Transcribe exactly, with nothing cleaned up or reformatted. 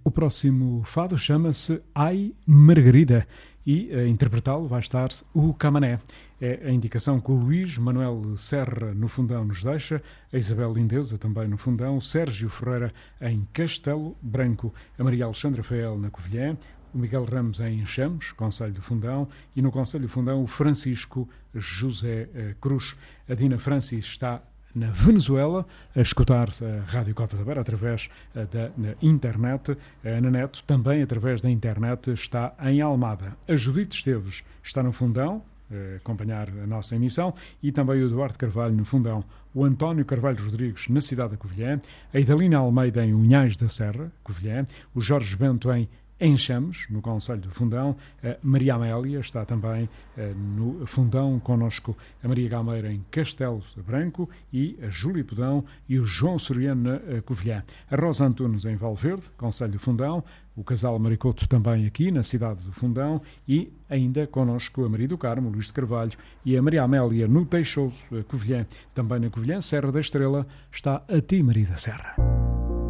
O próximo fado chama-se Ai Margarida e a interpretá-lo vai estar o Camané. É a indicação que o Luís Manuel Serra no Fundão nos deixa, a Isabel Lindeza também no Fundão, o Sérgio Ferreira em Castelo Branco, a Maria Alexandra Fael na Covilhã, o Miguel Ramos em Enxamos, Conselho do Fundão, e no Conselho do Fundão o Francisco José Cruz. A Dina Francis está na Venezuela, a escutar a Rádio Cova da Beira através da internet. A Ana Neto, também através da internet, está em Almada. A Judite Esteves está no Fundão, a acompanhar a nossa emissão, e também o Eduardo Carvalho no Fundão. O António Carvalho Rodrigues na cidade da Covilhã, a Idalina Almeida em Unhais da Serra, Covilhã, o Jorge Bento em Enxamos, no Conselho do Fundão, a Maria Amélia está também uh, no Fundão connosco, a Maria Galmeira em Castelo Branco e a Júlia Podão e o João Soriano na uh, Covilhã. A Rosa Antunes em Valverde, Conselho do Fundão, o casal Maricoto também aqui na cidade do Fundão e ainda connosco a Maria do Carmo, Luís de Carvalho e a Maria Amélia no Teixoso, uh, Covilhã. Também na Covilhã, Serra da Estrela, está a ti, Maria da Serra.